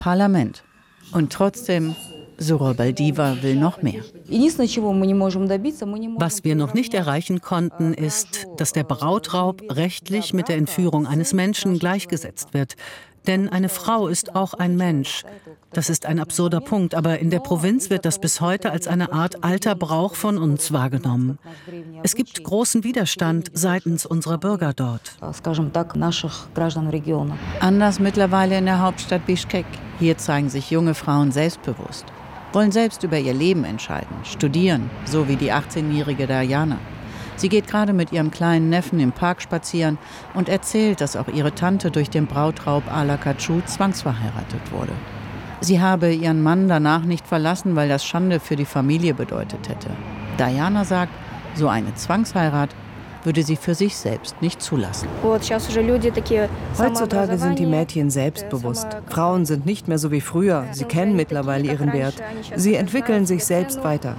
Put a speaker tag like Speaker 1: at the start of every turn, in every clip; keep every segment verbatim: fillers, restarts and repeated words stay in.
Speaker 1: Parlament. Und trotzdem, Sorobaldiva will noch mehr.
Speaker 2: Was wir noch nicht erreichen konnten, ist, dass der Brautraub rechtlich mit der Entführung eines Menschen gleichgesetzt wird. Denn eine Frau ist auch ein Mensch. Das ist ein absurder Punkt, aber in der Provinz wird das bis heute als eine Art alter Brauch von uns wahrgenommen. Es gibt großen Widerstand seitens unserer Bürger dort.
Speaker 1: Anders mittlerweile in der Hauptstadt Bischkek. Hier zeigen sich junge Frauen selbstbewusst, wollen selbst über ihr Leben entscheiden, studieren, so wie die achtzehnjährige Dajana. Sie geht gerade mit ihrem kleinen Neffen im Park spazieren und erzählt, dass auch ihre Tante durch den Brautraub Ala Kachu zwangsverheiratet wurde. Sie habe ihren Mann danach nicht verlassen, weil das Schande für die Familie bedeutet hätte. Dajana sagt, so eine Zwangsheirat würde sie für sich selbst nicht zulassen.
Speaker 3: Heutzutage sind die Mädchen selbstbewusst. Frauen sind nicht mehr so wie früher. Sie kennen mittlerweile ihren Wert. Sie entwickeln sich selbst weiter.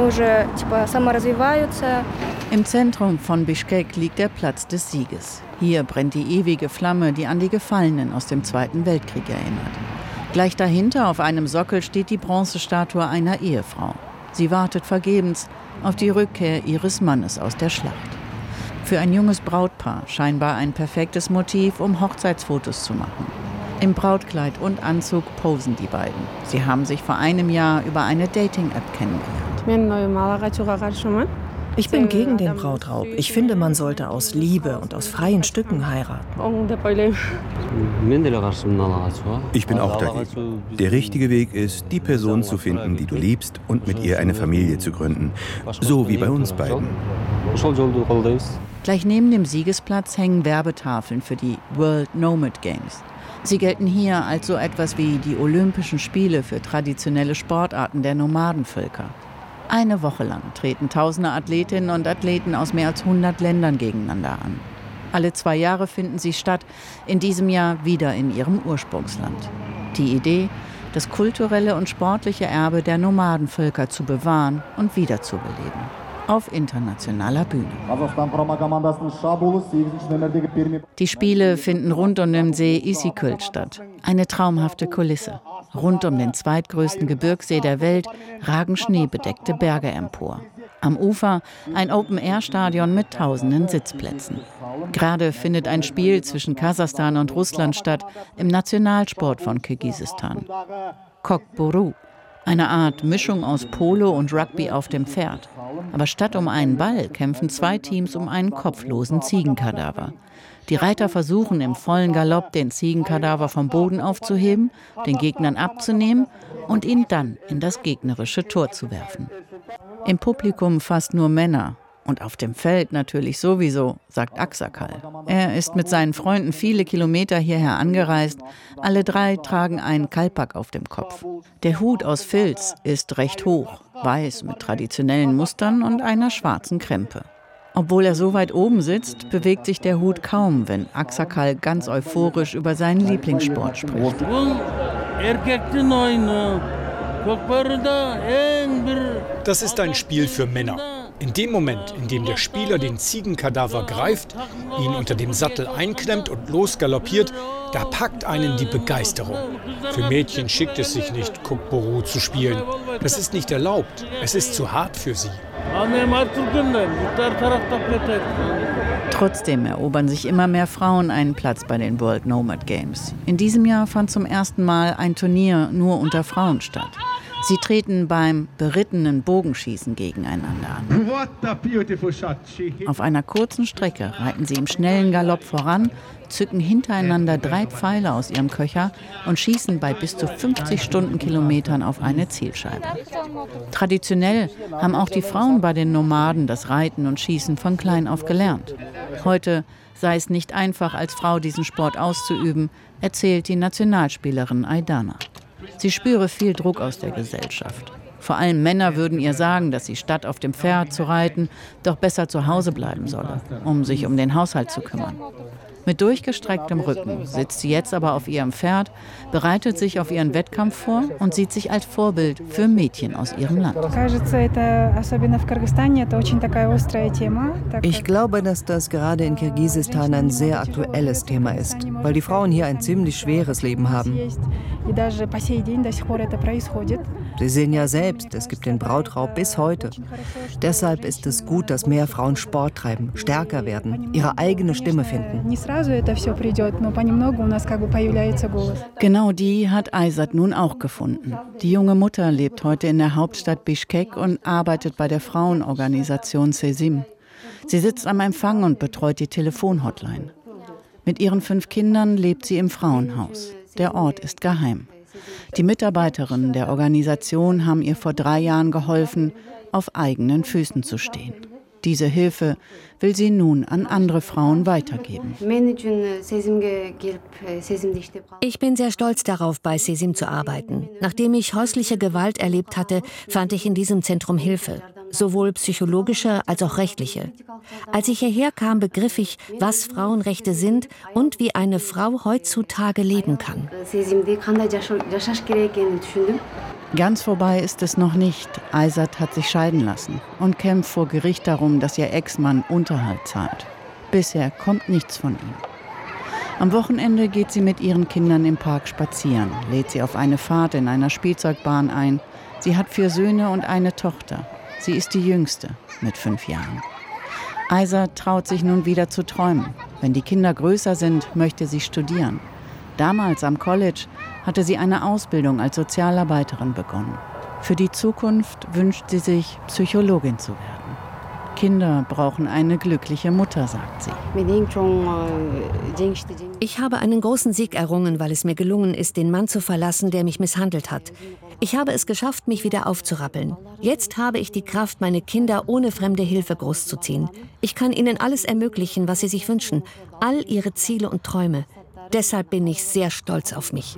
Speaker 1: Im Zentrum von Bischkek liegt der Platz des Sieges. Hier brennt die ewige Flamme, die an die Gefallenen aus dem Zweiten Weltkrieg erinnert. Gleich dahinter auf einem Sockel steht die Bronzestatue einer Ehefrau. Sie wartet vergebens auf die Rückkehr ihres Mannes aus der Schlacht. Für ein junges Brautpaar scheinbar ein perfektes Motiv, um Hochzeitsfotos zu machen. Im Brautkleid und Anzug posen die beiden. Sie haben sich vor einem Jahr über eine Dating-App kennengelernt.
Speaker 3: Ich bin gegen den Brautraub. Ich finde, man sollte aus Liebe und aus freien Stücken heiraten.
Speaker 4: Ich bin auch dagegen. Der richtige Weg ist, die Person zu finden, die du liebst, und mit ihr eine Familie zu gründen. So wie bei uns beiden.
Speaker 1: Gleich neben dem Siegesplatz hängen Werbetafeln für die World Nomad Games. Sie gelten hier als so etwas wie die Olympischen Spiele für traditionelle Sportarten der Nomadenvölker. Eine Woche lang treten tausende Athletinnen und Athleten aus mehr als hundert Ländern gegeneinander an. Alle zwei Jahre finden sie statt, in diesem Jahr wieder in ihrem Ursprungsland. Die Idee, das kulturelle und sportliche Erbe der Nomadenvölker zu bewahren und wiederzubeleben. Auf internationaler Bühne. Die Spiele finden rund um den See Issyk statt. Eine traumhafte Kulisse. Rund um den zweitgrößten Gebirgssee der Welt ragen schneebedeckte Berge empor. Am Ufer ein Open-Air-Stadion mit tausenden Sitzplätzen. Gerade findet ein Spiel zwischen Kasachstan und Russland statt, im Nationalsport von Kirgisistan. Kokboru. Eine Art Mischung aus Polo und Rugby auf dem Pferd. Aber statt um einen Ball kämpfen zwei Teams um einen kopflosen Ziegenkadaver. Die Reiter versuchen im vollen Galopp, den Ziegenkadaver vom Boden aufzuheben, den Gegnern abzunehmen und ihn dann in das gegnerische Tor zu werfen. Im Publikum fast nur Männer. Und auf dem Feld natürlich sowieso, sagt Aksakal. Er ist mit seinen Freunden viele Kilometer hierher angereist. Alle drei tragen einen Kalpak auf dem Kopf. Der Hut aus Filz ist recht hoch, weiß mit traditionellen Mustern und einer schwarzen Krempe. Obwohl er so weit oben sitzt, bewegt sich der Hut kaum, wenn Aksakal ganz euphorisch über seinen Lieblingssport spricht.
Speaker 5: Das ist ein Spiel für Männer. In dem Moment, in dem der Spieler den Ziegenkadaver greift, ihn unter dem Sattel einklemmt und losgaloppiert, da packt einen die Begeisterung. Für Mädchen schickt es sich nicht, Kokboru zu spielen. Das ist nicht erlaubt. Es ist zu hart für sie.
Speaker 1: Trotzdem erobern sich immer mehr Frauen einen Platz bei den World Nomad Games. In diesem Jahr fand zum ersten Mal ein Turnier nur unter Frauen statt. Sie treten beim berittenen Bogenschießen gegeneinander an. Auf einer kurzen Strecke reiten sie im schnellen Galopp voran, zücken hintereinander drei Pfeile aus ihrem Köcher und schießen bei bis zu fünfzig Stundenkilometern auf eine Zielscheibe. Traditionell haben auch die Frauen bei den Nomaden das Reiten und Schießen von klein auf gelernt. Heute sei es nicht einfach, als Frau diesen Sport auszuüben, erzählt die Nationalspielerin Aidana. Sie spüre viel Druck aus der Gesellschaft. Vor allem Männer würden ihr sagen, dass sie statt auf dem Pferd zu reiten, doch besser zu Hause bleiben solle, um sich um den Haushalt zu kümmern. Mit durchgestrecktem Rücken sitzt sie jetzt aber auf ihrem Pferd, bereitet sich auf ihren Wettkampf vor und sieht sich als Vorbild für Mädchen aus ihrem Land.
Speaker 3: Ich glaube, dass das gerade in Kirgisistan ein sehr aktuelles Thema ist, weil die Frauen hier ein ziemlich schweres Leben haben. Sie sehen ja selbst, es gibt den Brautraub bis heute. Deshalb ist es gut, dass mehr Frauen Sport treiben, stärker werden, ihre eigene Stimme finden.
Speaker 1: Genau die hat Aysat nun auch gefunden. Die junge Mutter lebt heute in der Hauptstadt Bischkek und arbeitet bei der Frauenorganisation Sesim. Sie sitzt am Empfang und betreut die Telefonhotline. Mit ihren fünf Kindern lebt sie im Frauenhaus. Der Ort ist geheim. Die Mitarbeiterinnen der Organisation haben ihr vor drei Jahren geholfen, auf eigenen Füßen zu stehen. Diese Hilfe will sie nun an andere Frauen weitergeben.
Speaker 6: Ich bin sehr stolz darauf, bei Sesim zu arbeiten. Nachdem ich häusliche Gewalt erlebt hatte, fand ich in diesem Zentrum Hilfe, sowohl psychologische als auch rechtliche. Als ich hierher kam, begriff ich, was Frauenrechte sind und wie eine Frau heutzutage leben kann.
Speaker 1: Ganz vorbei ist es noch nicht. Aysat hat sich scheiden lassen und kämpft vor Gericht darum, dass ihr Ex-Mann Unterhalt zahlt. Bisher kommt nichts von ihm. Am Wochenende geht sie mit ihren Kindern im Park spazieren, lädt sie auf eine Fahrt in einer Spielzeugbahn ein. Sie hat vier Söhne und eine Tochter. Sie ist die Jüngste mit fünf Jahren. Aysat traut sich nun wieder zu träumen. Wenn die Kinder größer sind, möchte sie studieren. Damals am College hatte sie eine Ausbildung als Sozialarbeiterin begonnen. Für die Zukunft wünscht sie sich, Psychologin zu werden. Kinder brauchen eine glückliche Mutter, sagt sie.
Speaker 6: Ich habe einen großen Sieg errungen, weil es mir gelungen ist, den Mann zu verlassen, der mich misshandelt hat. Ich habe es geschafft, mich wieder aufzurappeln. Jetzt habe ich die Kraft, meine Kinder ohne fremde Hilfe großzuziehen. Ich kann ihnen alles ermöglichen, was sie sich wünschen, all ihre Ziele und Träume. Deshalb bin ich sehr stolz auf mich.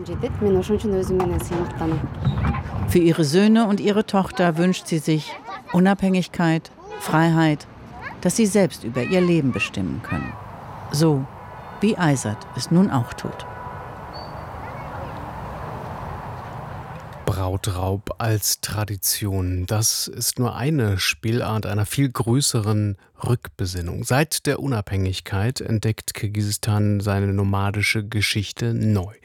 Speaker 1: Für ihre Söhne und ihre Tochter wünscht sie sich Unabhängigkeit, Freiheit, dass sie selbst über ihr Leben bestimmen können. So wie Aysat es nun auch tut.
Speaker 7: Brautraub als Tradition. Das ist nur eine Spielart einer viel größeren Rückbesinnung. Seit der Unabhängigkeit entdeckt Kirgisistan seine nomadische Geschichte neu.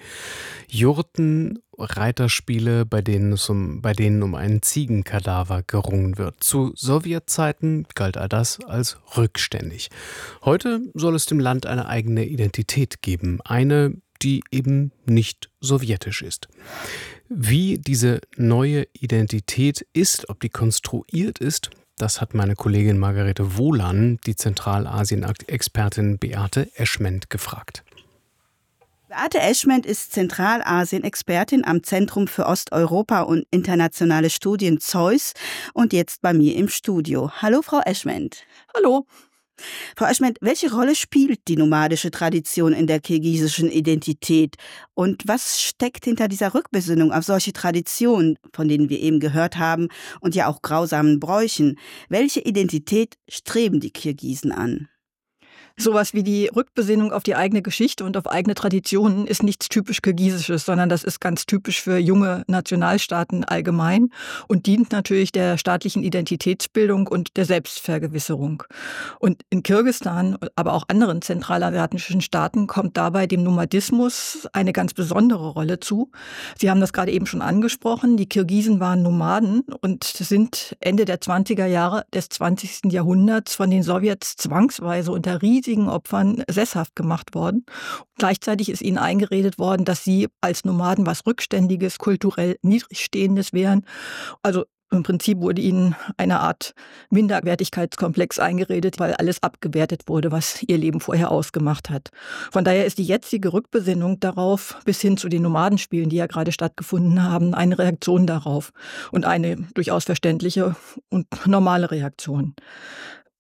Speaker 7: Jurten, Reiterspiele, bei denen, es um, bei denen um einen Ziegenkadaver gerungen wird. Zu Sowjetzeiten galt all das als rückständig. Heute soll es dem Land eine eigene Identität geben. Eine, die eben nicht sowjetisch ist. Wie diese neue Identität ist, ob die konstruiert ist, das hat meine Kollegin Margarete Wohlan, die Zentralasien-Expertin Beate Eschment, gefragt.
Speaker 8: Beate Eschment ist Zentralasien-Expertin am Zentrum für Osteuropa und internationale Studien ZEUS und jetzt bei mir im Studio. Hallo, Frau Eschment.
Speaker 9: Hallo.
Speaker 8: Frau Eschment, welche Rolle spielt die nomadische Tradition in der kirgisischen Identität? Und was steckt hinter dieser Rückbesinnung auf solche Traditionen, von denen wir eben gehört haben, und ja auch grausamen Bräuchen? Welche Identität streben die Kirgisen an?
Speaker 9: Sowas wie die Rückbesinnung auf die eigene Geschichte und auf eigene Traditionen ist nichts typisch Kirgisisches, sondern das ist ganz typisch für junge Nationalstaaten allgemein und dient natürlich der staatlichen Identitätsbildung und der Selbstvergewisserung. Und in Kirgisistan, aber auch anderen zentralasiatischen Staaten, kommt dabei dem Nomadismus eine ganz besondere Rolle zu. Sie haben das gerade eben schon angesprochen, die Kirgisen waren Nomaden und sind Ende der zwanziger Jahre des zwanzigsten Jahrhunderts von den Sowjets zwangsweise unter riesigen Opfern sesshaft gemacht worden. Gleichzeitig ist ihnen eingeredet worden, dass sie als Nomaden was Rückständiges, kulturell Niedrigstehendes wären. Also im Prinzip wurde ihnen eine Art Minderwertigkeitskomplex eingeredet, weil alles abgewertet wurde, was ihr Leben vorher ausgemacht hat. Von daher ist die jetzige Rückbesinnung darauf, bis hin zu den Nomadenspielen, die ja gerade stattgefunden haben, eine Reaktion darauf und eine durchaus verständliche und normale Reaktion.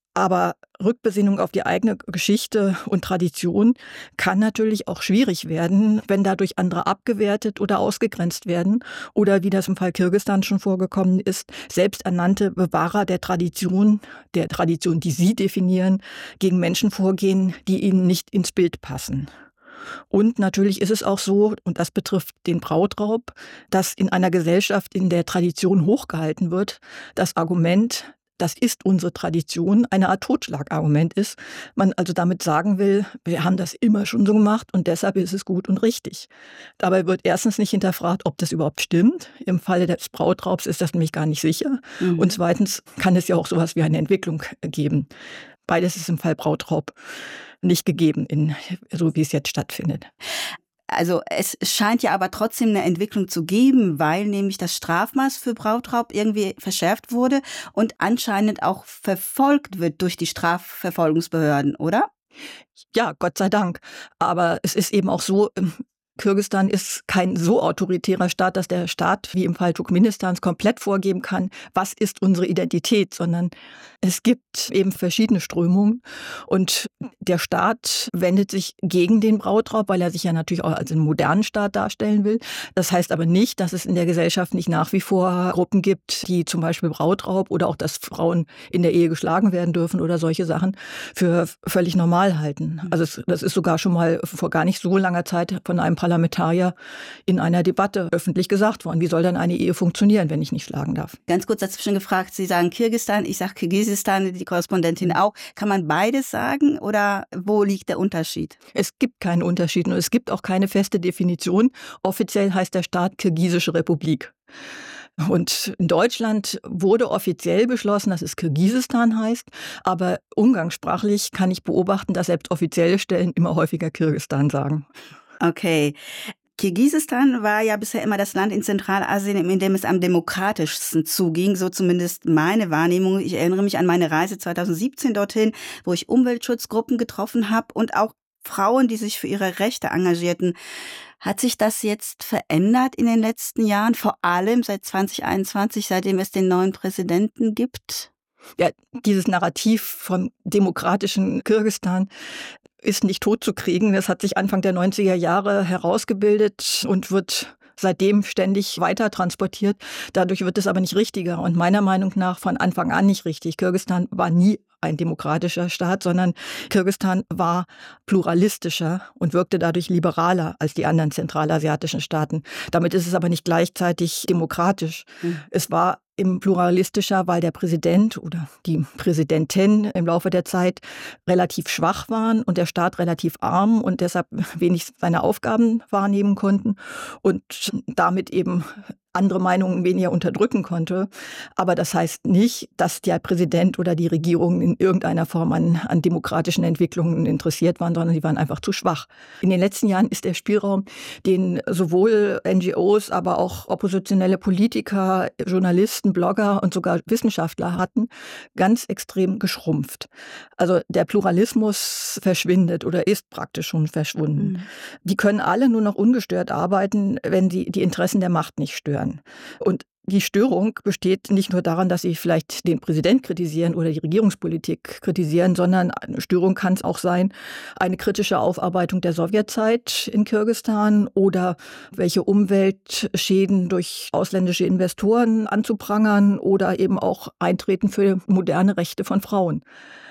Speaker 9: Aber Rückbesinnung auf die eigene Geschichte und Tradition kann natürlich auch schwierig werden, wenn dadurch andere abgewertet oder ausgegrenzt werden oder, wie das im Fall Kirgisistan schon vorgekommen ist, selbsternannte Bewahrer der Tradition, der Tradition, die sie definieren, gegen Menschen vorgehen, die ihnen nicht ins Bild passen. Und natürlich ist es auch so, und das betrifft den Brautraub, dass in einer Gesellschaft, in der Tradition hochgehalten wird, das Argument, das ist unsere Tradition, eine Art Totschlagargument ist. Man also damit sagen will, wir haben das immer schon so gemacht und deshalb ist es gut und richtig. Dabei wird erstens nicht hinterfragt, ob das überhaupt stimmt. Im Falle des Brautraubs ist das nämlich gar nicht sicher. Mhm. Und zweitens kann es ja auch sowas wie eine Entwicklung geben. Beides ist im Fall Brautraub nicht gegeben, in, so wie es jetzt stattfindet.
Speaker 8: Also es scheint ja aber trotzdem eine Entwicklung zu geben, weil nämlich das Strafmaß für Brautraub irgendwie verschärft wurde und anscheinend auch verfolgt wird durch die Strafverfolgungsbehörden, oder?
Speaker 9: Ja, Gott sei Dank. Aber es ist eben auch so, Kirgisistan ist kein so autoritärer Staat, dass der Staat, wie im Fall Turkmenistans, komplett vorgeben kann, was ist unsere Identität, sondern es gibt eben verschiedene Strömungen und der Staat wendet sich gegen den Brautraub, weil er sich ja natürlich auch als einen modernen Staat darstellen will. Das heißt aber nicht, dass es in der Gesellschaft nicht nach wie vor Gruppen gibt, die zum Beispiel Brautraub oder auch, dass Frauen in der Ehe geschlagen werden dürfen oder solche Sachen für völlig normal halten. Also es, das ist sogar schon mal vor gar nicht so langer Zeit von einem Parlamentarier in einer Debatte öffentlich gesagt worden. Wie soll denn eine Ehe funktionieren, wenn ich nicht schlagen darf?
Speaker 8: Ganz kurz dazwischen gefragt, Sie sagen Kirgisistan, ich sage Kirgisistan, die Korrespondentin auch. Kann man beides sagen oder wo liegt der Unterschied?
Speaker 9: Es gibt keinen Unterschied und es gibt auch keine feste Definition. Offiziell heißt der Staat Kirgisische Republik. Und in Deutschland wurde offiziell beschlossen, dass es Kirgisistan heißt, aber umgangssprachlich kann ich beobachten, dass selbst offizielle Stellen immer häufiger Kirgisistan sagen.
Speaker 8: Okay. Kirgisistan war ja bisher immer das Land in Zentralasien, in dem es am demokratischsten zuging, so zumindest meine Wahrnehmung. Ich erinnere mich an meine Reise zweitausendsiebzehn dorthin, wo ich Umweltschutzgruppen getroffen habe und auch Frauen, die sich für ihre Rechte engagierten. Hat sich das jetzt verändert in den letzten Jahren, vor allem seit zwanzig einundzwanzig, seitdem es den neuen Präsidenten gibt?
Speaker 9: Ja, dieses Narrativ vom demokratischen Kirgisistan ist nicht totzukriegen. Das hat sich Anfang der neunziger Jahre herausgebildet und wird seitdem ständig weiter transportiert. Dadurch wird es aber nicht richtiger und meiner Meinung nach von Anfang an nicht richtig. Kirgisistan war nie ein demokratischer Staat, sondern Kirgisistan war pluralistischer und wirkte dadurch liberaler als die anderen zentralasiatischen Staaten. Damit ist es aber nicht gleichzeitig demokratisch. Mhm. Es war eben pluralistischer, weil der Präsident oder die Präsidentin im Laufe der Zeit relativ schwach waren und der Staat relativ arm und deshalb wenig seine Aufgaben wahrnehmen konnten und damit eben andere Meinungen weniger unterdrücken konnte. Aber das heißt nicht, dass der Präsident oder die Regierung in irgendeiner Form an, an demokratischen Entwicklungen interessiert waren, sondern sie waren einfach zu schwach. In den letzten Jahren ist der Spielraum, den sowohl N G Os, aber auch oppositionelle Politiker, Journalisten, Blogger und sogar Wissenschaftler hatten, ganz extrem geschrumpft. Also der Pluralismus verschwindet oder ist praktisch schon verschwunden. Mhm. Die können alle nur noch ungestört arbeiten, wenn sie die Interessen der Macht nicht stören. Und die Störung besteht nicht nur daran, dass sie vielleicht den Präsident kritisieren oder die Regierungspolitik kritisieren, sondern eine Störung kann es auch sein, eine kritische Aufarbeitung der Sowjetzeit in Kirgisistan oder welche Umweltschäden durch ausländische Investoren anzuprangern oder eben auch Eintreten für moderne Rechte von Frauen.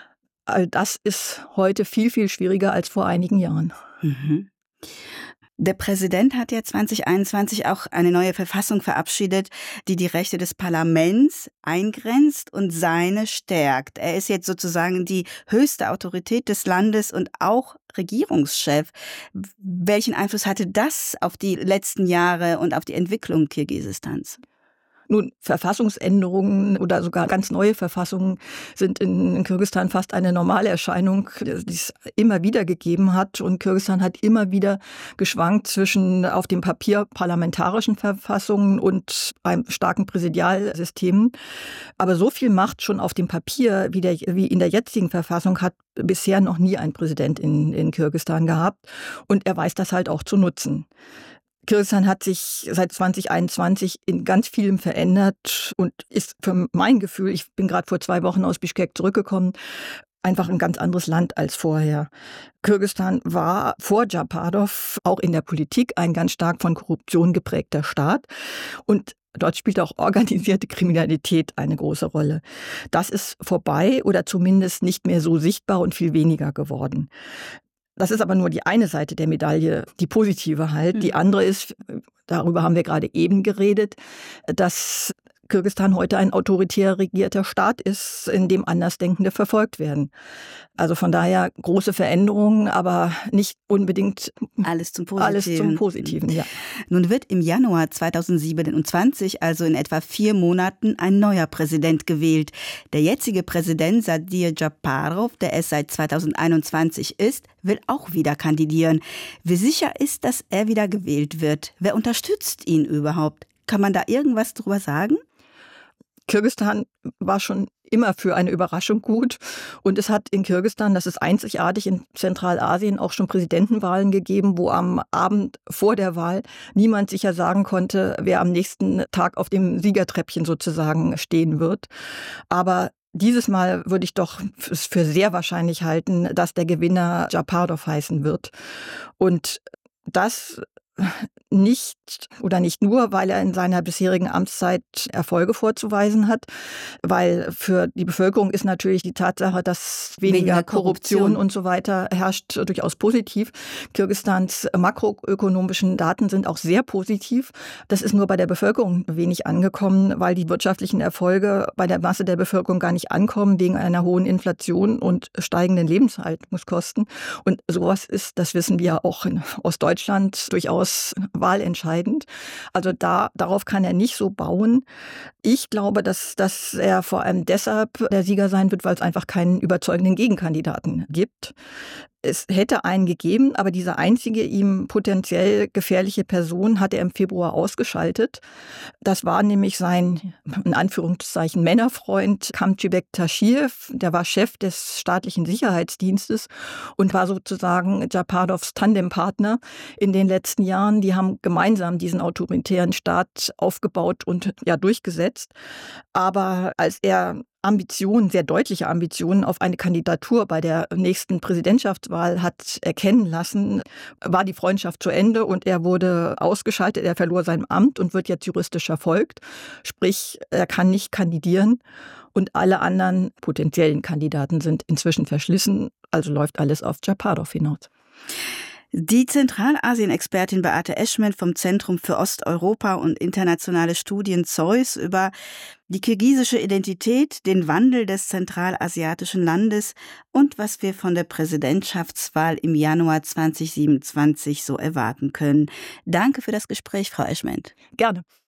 Speaker 9: All das ist heute viel, viel schwieriger als vor einigen Jahren.
Speaker 8: Mhm. Der Präsident hat ja zwanzig einundzwanzig auch eine neue Verfassung verabschiedet, die die Rechte des Parlaments eingrenzt und seine stärkt. Er ist jetzt sozusagen die höchste Autorität des Landes und auch Regierungschef. Welchen Einfluss hatte das auf die letzten Jahre und auf die Entwicklung Kirgisistans?
Speaker 9: Nun, Verfassungsänderungen oder sogar ganz neue Verfassungen sind in, in Kirgisistan fast eine normale Erscheinung, die es immer wieder gegeben hat. Und Kirgisistan hat immer wieder geschwankt zwischen auf dem Papier parlamentarischen Verfassungen und einem starken Präsidialsystem. Aber so viel Macht schon auf dem Papier wie, der, wie in der jetzigen Verfassung hat bisher noch nie ein Präsident in, in Kirgisistan gehabt. Und er weiß das halt auch zu nutzen. Kirgisistan hat sich seit zwanzig einundzwanzig in ganz vielem verändert und ist für mein Gefühl, ich bin gerade vor zwei Wochen aus Bischkek zurückgekommen, einfach ein ganz anderes Land als vorher. Kirgisistan war vor Japarov auch in der Politik ein ganz stark von Korruption geprägter Staat und dort spielt auch organisierte Kriminalität eine große Rolle. Das ist vorbei oder zumindest nicht mehr so sichtbar und viel weniger geworden. Das ist aber nur die eine Seite der Medaille, die positive halt. Mhm. Die andere ist, darüber haben wir gerade eben geredet, dass Kirgisistan heute ein autoritär regierter Staat ist, in dem Andersdenkende verfolgt werden. Also von daher große Veränderungen, aber nicht unbedingt
Speaker 8: alles zum Positiven.
Speaker 9: Alles zum Positiven, ja.
Speaker 8: Nun wird im Januar zweitausendsiebenundzwanzig, also in etwa vier Monaten, ein neuer Präsident gewählt. Der jetzige Präsident Sadir Japarov, der es seit zweitausendeinundzwanzig ist, will auch wieder kandidieren. Wie sicher ist, dass er wieder gewählt wird? Wer unterstützt ihn überhaupt? Kann man da irgendwas drüber sagen?
Speaker 9: Kirgisistan war schon immer für eine Überraschung gut. Und es hat in Kirgisistan, das ist einzigartig, in Zentralasien auch schon Präsidentenwahlen gegeben, wo am Abend vor der Wahl niemand sicher sagen konnte, wer am nächsten Tag auf dem Siegertreppchen sozusagen stehen wird. Aber dieses Mal würde ich doch es für sehr wahrscheinlich halten, dass der Gewinner Japarov heißen wird. Und das nicht oder nicht nur, weil er in seiner bisherigen Amtszeit Erfolge vorzuweisen hat, weil für die Bevölkerung ist natürlich die Tatsache, dass weniger, weniger Korruption, Korruption und so weiter herrscht, durchaus positiv. Kirgisistans makroökonomischen Daten sind auch sehr positiv. Das ist nur bei der Bevölkerung wenig angekommen, weil die wirtschaftlichen Erfolge bei der Masse der Bevölkerung gar nicht ankommen, wegen einer hohen Inflation und steigenden Lebenshaltungskosten. Und sowas ist, das wissen wir auch in Ostdeutschland, durchaus wahlentscheidend. Also da, darauf kann er nicht so bauen. Ich glaube, dass, dass er vor allem deshalb der Sieger sein wird, weil es einfach keinen überzeugenden Gegenkandidaten gibt. Es hätte einen gegeben, aber diese einzige ihm potenziell gefährliche Person hat er im Februar ausgeschaltet. Das war nämlich sein, in Anführungszeichen, Männerfreund Kamchibek Tashiev. Der war Chef des staatlichen Sicherheitsdienstes und war sozusagen Japarovs Tandempartner in den letzten Jahren. Die haben gemeinsam diesen autoritären Staat aufgebaut und ja durchgesetzt. Aber als er Ambitionen, sehr deutliche Ambitionen auf eine Kandidatur bei der nächsten Präsidentschaftswahl hat erkennen lassen, war die Freundschaft zu Ende und er wurde ausgeschaltet. Er verlor sein Amt und wird jetzt juristisch verfolgt. Sprich, er kann nicht kandidieren und alle anderen potenziellen Kandidaten sind inzwischen verschlissen. Also läuft alles auf Japarov hinaus.
Speaker 8: Die Zentralasien-Expertin Beate Eschment vom Zentrum für Osteuropa und internationale Studien ZEUS über die kirgisische Identität, den Wandel des zentralasiatischen Landes und was wir von der Präsidentschaftswahl im Januar zweitausendsiebenundzwanzig so erwarten können. Danke für das Gespräch, Frau Eschment.
Speaker 9: Gerne.